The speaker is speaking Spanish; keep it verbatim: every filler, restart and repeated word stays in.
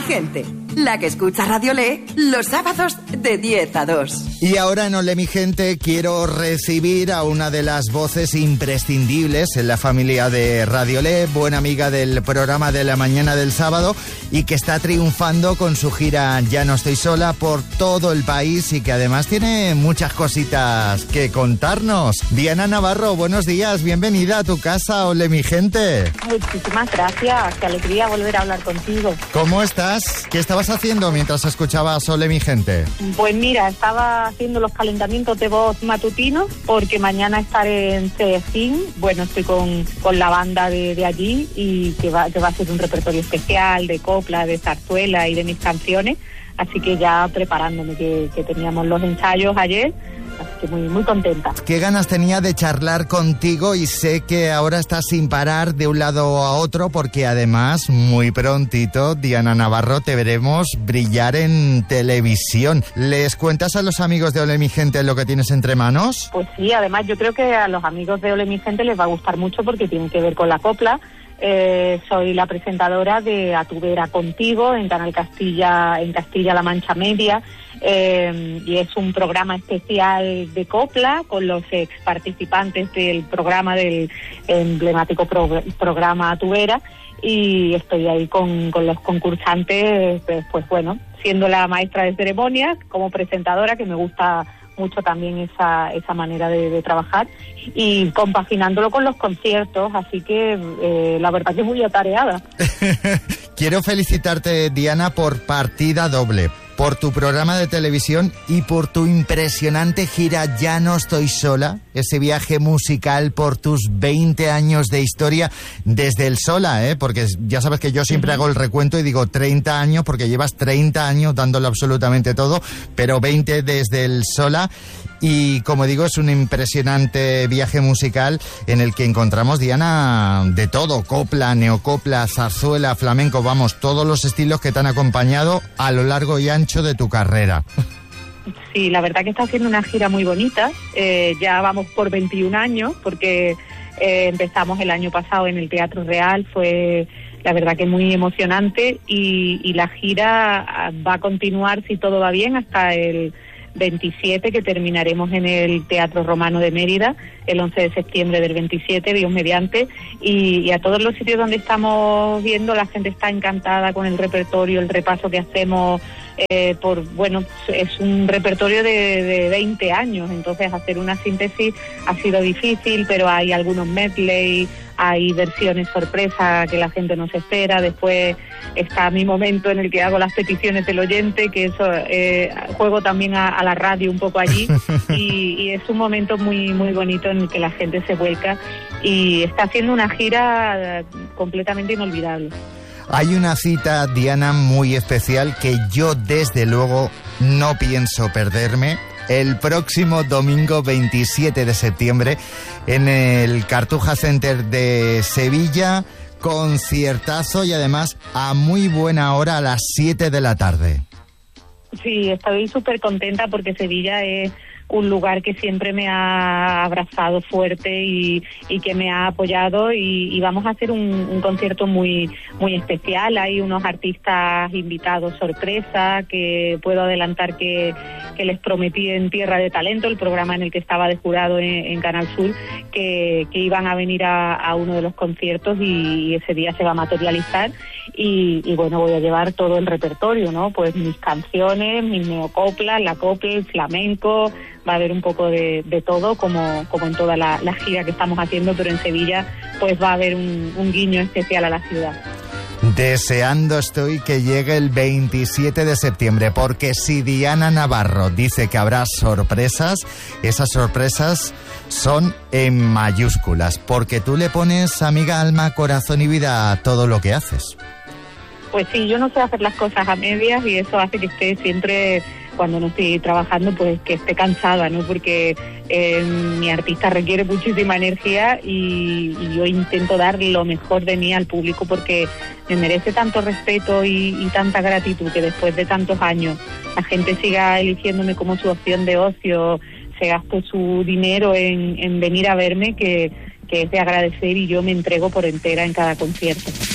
Gente, la que escucha Radio Le los sábados de diez a dos. Y ahora en Ole mi Gente quiero recibir a una de las voces imprescindibles en la familia de Radio Le, buena amiga del programa de la mañana del sábado y que está triunfando con su gira Ya no estoy sola por todo el país y que además tiene muchas cositas que contarnos. Diana Navarro, buenos días, bienvenida a tu casa, Ole mi Gente. Muchísimas gracias, qué alegría volver a hablar contigo. ¿Cómo estás? ¿Qué estabas haciendo mientras escuchabas Ole mi Gente? Pues mira, estaba haciendo los calentamientos de voz matutinos porque mañana estaré en Cejín. Bueno, estoy con, con la banda de, de allí y que va, que va a ser un repertorio especial de copla, de zarzuela y de mis canciones. Así que ya preparándome, que, que teníamos los ensayos ayer. Así que muy, muy contenta. Qué ganas tenía de charlar contigo y sé que ahora estás sin parar de un lado a otro porque además muy prontito, Diana Navarro, te veremos brillar en televisión. ¿Les cuentas a los amigos de Ole mi Gente lo que tienes entre manos? Pues sí, además yo creo que a los amigos de Ole mi Gente les va a gustar mucho porque tiene que ver con la copla. Eh, soy la presentadora de A tu vera contigo en Canal Castilla, en Castilla-La Mancha Media, eh, y es un programa especial de copla con los ex participantes del programa, del emblemático pro, programa A tu vera, y estoy ahí con, con los concursantes, pues, pues bueno, siendo la maestra de ceremonias, como presentadora, que me gusta mucho también esa esa manera de, de trabajar y compaginándolo con los conciertos, así que eh, la verdad que muy atareada. Quiero felicitarte, Diana, por partida doble, por tu programa de televisión y por tu impresionante gira Ya no estoy sola, ese viaje musical por tus veinte años de historia desde el Sola, ¿eh? Porque ya sabes que yo siempre hago el recuento y digo treinta años porque llevas treinta años dándolo absolutamente todo, pero veinte desde el Sola. Y como digo, es un impresionante viaje musical en el que encontramos, Diana, de todo, copla, neocopla, zarzuela, flamenco, vamos, todos los estilos que te han acompañado a lo largo y ancho de tu carrera. Sí, la verdad que está haciendo una gira muy bonita, eh, ya vamos por veintiún años, porque eh, empezamos el año pasado en el Teatro Real, fue la verdad que muy emocionante y, y la gira va a continuar, si todo va bien, hasta el veintisiete, que terminaremos en el Teatro Romano de Mérida el once de septiembre del veintisiete, Dios mediante, y, y a todos los sitios donde estamos viendo la gente está encantada con el repertorio, el repaso que hacemos, eh, por bueno, es un repertorio de, de veinte años, entonces hacer una síntesis ha sido difícil, pero hay algunos medley, hay versiones sorpresa que la gente no se espera, después está mi momento en el que hago las peticiones del oyente, que eso eh, juego también a, a la radio un poco allí y, y es un momento muy muy bonito en el que la gente se vuelca y está haciendo una gira completamente inolvidable. Hay una cita, Diana, muy especial que yo desde luego no pienso perderme. El próximo domingo veintisiete de septiembre en el Cartuja Center de Sevilla, conciertazo y además a muy buena hora a las siete de la tarde. Sí, estoy súper contenta porque Sevilla es un lugar que siempre me ha abrazado fuerte y, y que me ha apoyado y, y vamos a hacer un, un concierto muy muy especial. Hay unos artistas invitados sorpresa que puedo adelantar que, que les prometí en Tierra de Talento, el programa en el que estaba de jurado en, en Canal Sur, que, que iban a venir a, a uno de los conciertos y, y ese día se va a materializar y, y bueno, voy a llevar todo el repertorio, ¿no? Pues mis canciones, mis neocoplas, la copla, el flamenco. Va a haber un poco de, de todo, como, como en toda la, la gira que estamos haciendo, pero en Sevilla pues va a haber un, un guiño especial a la ciudad. Deseando estoy que llegue el veintisiete de septiembre, porque si Diana Navarro dice que habrá sorpresas, esas sorpresas son en mayúsculas, porque tú le pones, amiga, alma, corazón y vida a todo lo que haces. Pues sí, yo no sé hacer las cosas a medias y eso hace que esté siempre, cuando no estoy trabajando, pues que esté cansada, ¿no? Porque eh, mi artista requiere muchísima energía y, y yo intento dar lo mejor de mí al público porque me merece tanto respeto y, y tanta gratitud que después de tantos años la gente siga eligiéndome como su opción de ocio, se gaste su dinero en, en venir a verme, que, que es de agradecer y yo me entrego por entera en cada concierto.